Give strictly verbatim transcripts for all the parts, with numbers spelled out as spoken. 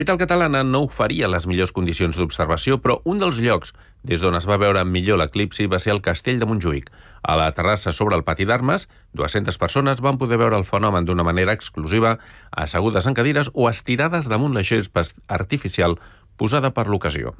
La capital catalana no oferia les millors condicions d'observació, però un dels llocs des d'on es va veure millor l'eclipsi va ser el Castell de Montjuïc. A la terrassa sobre el pati d'armes, dues-centes persones van poder veure el fenomen d'una manera exclusiva, assegudes en cadires o estirades damunt la gespa artificial posada per l'ocasió.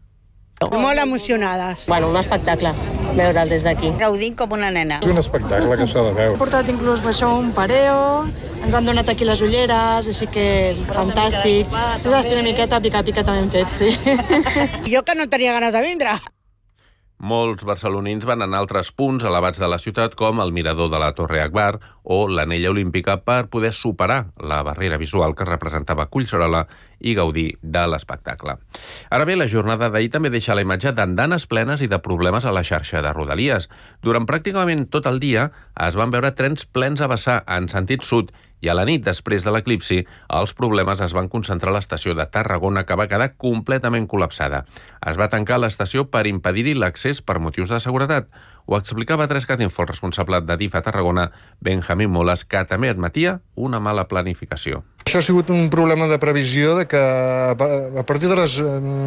Molt emocionades. Bueno, un espectacle, veure'l des d'aquí. Gaudint com una nena. És un espectacle que s'ha de veure. Hem portat inclús això, un pareo, ens han donat aquí les ulleres, així que fantàstic. És així una miqueta pica-pica també hem fet, sí. Jo que no tenia ganes de vindre. Molts barcelonins van anar a altres punts elevats de la ciutat, com el mirador de la Torre Akbar o l'Anella Olímpica, per poder superar la barrera visual que representava Collserola i gaudir de l'espectacle. Ara bé, la jornada d'ahir també deixa la imatge d'andanes plenes i de problemes a la xarxa de Rodalies. Durant pràcticament tot el dia es van veure trens plens a vessar en sentit sud i a la nit, després de l'eclipsi, els problemes es van concentrar a l'estació de Tarragona, que va quedar completament col·lapsada. Es va tancar l'estació per impedir-hi l'accés per motius de seguretat. Ho explicava a tres cat Info el responsable de D I F a Tarragona, Benjamín Moles, que també admetia una mala planificació. Això ha sigut un problema de previsió de que a partir de les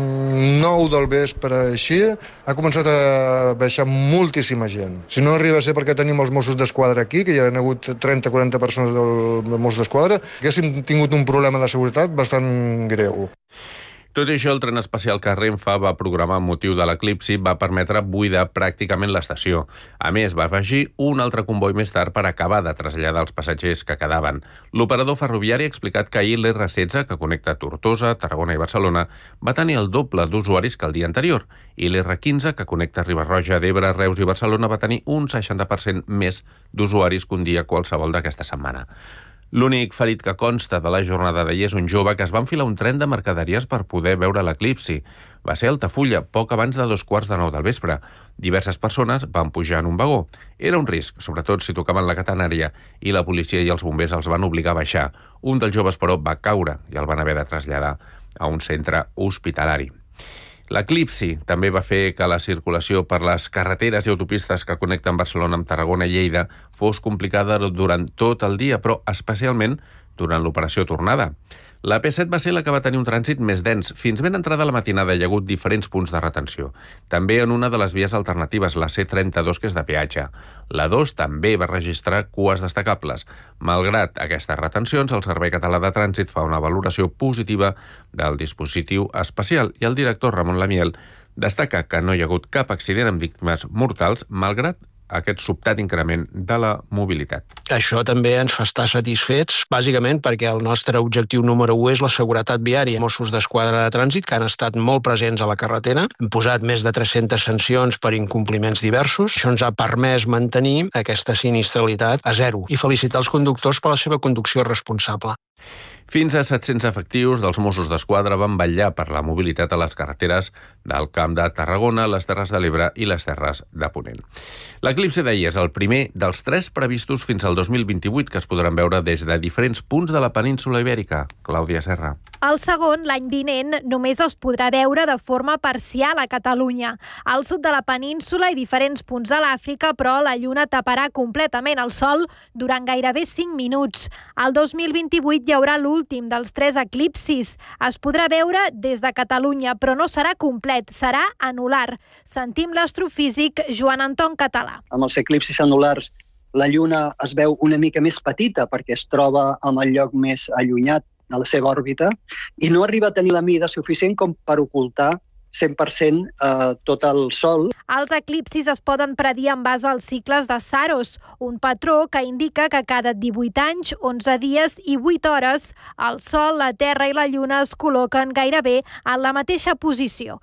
nou del vespre així ha començat a baixar moltíssima gent. Si no arriba a ser perquè tenim els Mossos d'Esquadra aquí, que hi ha hagut trenta o quaranta persones del Mossos d'Esquadra, haguéssim tingut un problema de seguretat bastant greu. Tot i això, el tren especial que Renfe va programar amb motiu de l'eclipsi va permetre buidar pràcticament l'estació. A més, va afegir un altre comboi més tard per acabar de traslladar els passatgers que quedaven. L'operador ferroviari ha explicat que ahir l'R setze, que connecta Tortosa, Tarragona i Barcelona, va tenir el doble d'usuaris que el dia anterior, i l'R quinze, que connecta Riba-roja d'Ebre, Reus i Barcelona, va tenir un seixanta per cent més d'usuaris que un dia qualsevol d'aquesta setmana. L'únic ferit que consta de la jornada d'ahir és un jove que es va enfilar un tren de mercaderies per poder veure l'eclipsi. Va ser a Altafulla, poc abans de dos quarts de nou del vespre. Diverses persones van pujar en un vagó. Era un risc, sobretot si tocaven la catenària, i la policia i els bombers els van obligar a baixar. Un dels joves, però, va caure i el van haver de traslladar a un centre hospitalari. L'eclipsi també va fer que la circulació per les carreteres i autopistes que connecten Barcelona amb Tarragona i Lleida fos complicada durant tot el dia, però especialment durant l'operació tornada. La P set va ser la que va tenir un trànsit més dens. Fins ben entrada la matinada hi ha hagut diferents punts de retenció. També en una de les vies alternatives, la C trenta-dos, que és de peatge. La dos també va registrar cues destacables. Malgrat aquestes retencions, el Servei Català de Trànsit fa una valoració positiva del dispositiu especial i el director Ramon Lamiel destaca que no hi ha hagut cap accident amb víctimes mortals, malgrat aquest sobtat increment de la mobilitat. Això també ens fa estar satisfets, bàsicament perquè el nostre objectiu número u és la seguretat viària. Mossos d'Esquadra de Trànsit, que han estat molt presents a la carretera, han posat més de tres-centes sancions per incompliments diversos. Això ens ha permès mantenir aquesta sinistralitat a zero i felicitar els conductors per la seva conducció responsable. Fins a set-cents efectius dels Mossos d'Esquadra van vetllar per la mobilitat a les carreteres del Camp de Tarragona, les Terres de l'Ebre i les Terres de Ponent. L'eclipsi d'ahir és el primer dels tres previstos fins al dos mil vint-i-vuit que es podran veure des de diferents punts de la península Ibèrica. Clàudia Serra. El segon, l'any vinent, només es podrà veure de forma parcial a Catalunya. Al sud de la península i diferents punts de l'Àfrica, però la lluna taparà completament el sol durant gairebé cinc minuts. El dos mil vint-i-vuit hi haurà l'últim dels tres eclipsis. Es podrà veure des de Catalunya, però no serà complet, serà anular. Sentim l'astrofísic Joan Anton Català. Amb els eclipsis anulars, la lluna es veu una mica més petita perquè es troba en el lloc més allunyat de la seva òrbita i no arriba a tenir la mida suficient com per ocultar cent per cent eh, tot el Sol. Els eclipsis es poden predir en base als cicles de Saros, un patró que indica que cada divuit anys, onze dies i vuit hores, el Sol, la Terra i la Lluna es col·loquen gairebé en la mateixa posició.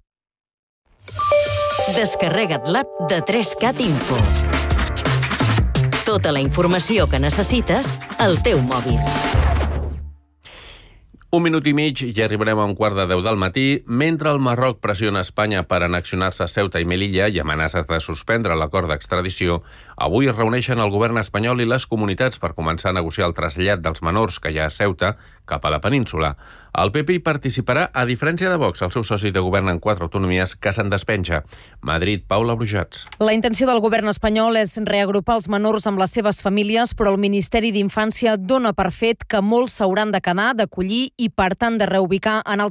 Descarrega't l'app de tres cat Info. Tota la informació que necessites al teu mòbil. Un minut i mig i ja arribarem a un quart de deu del matí. Mentre el Marroc pressiona Espanya per annexionar-se a Ceuta i Melilla i amenaces de suspendre l'acord d'extradició, Avui es reuneixen el govern espanyol i les comunitats per començar a negociar el trasllat dels menors que hi ha a Ceuta cap a la península. El P P hi participarà, a diferència de Vox, el seu soci de govern en quatre autonomies que se'n despenja. Madrid, Paula Brujats. La intenció del govern espanyol és reagrupar els menors amb les seves famílies, però el Ministeri d'Infància dona per fet que molts s'hauran de quedar, d'acollir i, per tant, de reubicar en altres